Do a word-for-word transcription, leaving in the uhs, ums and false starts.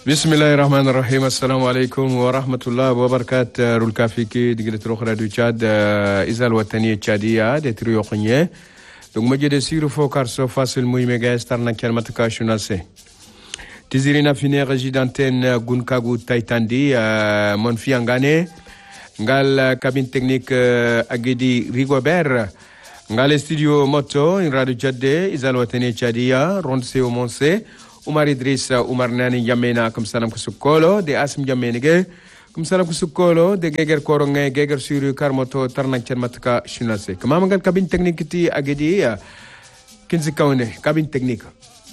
Bismillahirrahmanirrahim. Assalamu alaikum wa rahmatullahi wa barakatuh. Rulka fiki digre tro radio Tchad izal watani Tchadia de trio khonye. Donc ma jede siru fokar so fasil muy mega star na kelmat ka shunalse. Tizirina fine résidenten Gunkagu Taitandi mon fiangane ngal cabine technique agedi Rigobert ngal studio moto in radio Tchad izal watani Tchadia ronse au monse Umar Idris Umar Nani Yamena comme salam kusukolo de Asim Yamenige comme salam kusukolo de Geger Koronge Geger Suru Karmoto Tarnak Chermatka Shinase. Kama mangal cabine technique ti agedi kinzi kaune cabine technique.